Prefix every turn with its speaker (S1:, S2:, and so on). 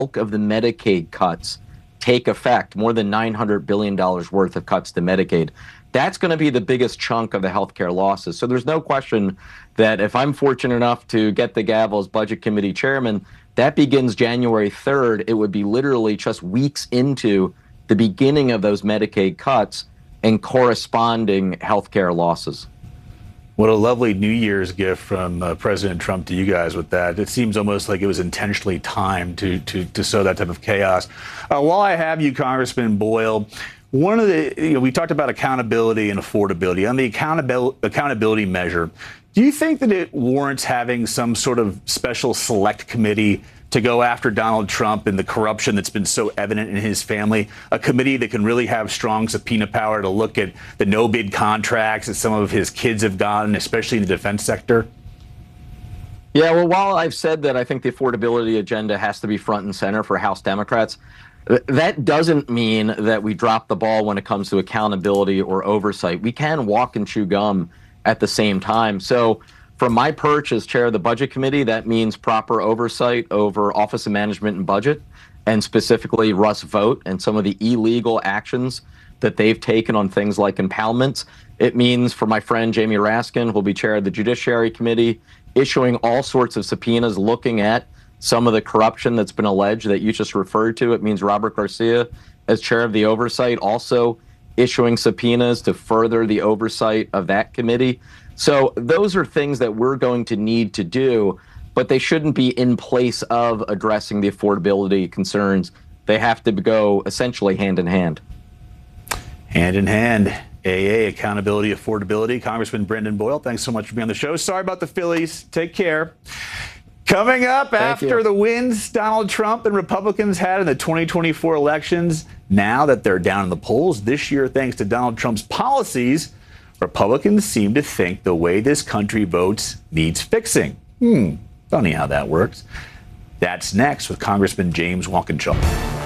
S1: bulk of the Medicaid cuts take effect, more than $900 billion worth of cuts to Medicaid, that's going to be the biggest chunk of the healthcare losses. So there's no question that if I'm fortunate enough to get the gavel as Budget Committee Chairman, that begins January 3rd. It would be literally just weeks into the beginning of those Medicaid cuts and corresponding healthcare losses.
S2: What a lovely New Year's gift from President Trump to you guys with that. It seems almost like it was intentionally timed to sow that type of chaos. While I have you, Congressman Boyle, one of the, we talked about accountability and affordability. On the accountability measure, do you think that it warrants having some sort of special select committee to go after Donald Trump and the corruption that's been so evident in his family, a committee that can really have strong subpoena power to look at the no-bid contracts that some of his kids have gotten, especially in the defense sector?
S1: Yeah, well, while I've said that I think the affordability agenda has to be front and center for House Democrats, that doesn't mean that we drop the ball when it comes to accountability or oversight. We can walk and chew gum at the same time. So from my perch as chair of the Budget Committee, that means proper oversight over Office of Management and Budget, and specifically Russ Vought and some of the illegal actions that they've taken on things like impoundments. It means for my friend Jamie Raskin, who will be chair of the Judiciary Committee, issuing all sorts of subpoenas looking at some of the corruption that's been alleged that you just referred to. It means Robert Garcia, as chair of the oversight, also issuing subpoenas to further the oversight of that committee. So those are things that we're going to need to do, but they shouldn't be in place of addressing the affordability concerns. They have to go essentially hand in hand.
S2: Hand in hand. AA, accountability, affordability. Congressman Brendan Boyle, thanks so much for being on the show. Sorry about the Phillies. Take care. Coming up after the wins Donald Trump and Republicans had in the 2024 elections, now that they're down in the polls this year thanks to Donald Trump's policies, Republicans seem to think the way this country votes needs fixing. Funny how that works. That's next with Congressman James Walkinshaw.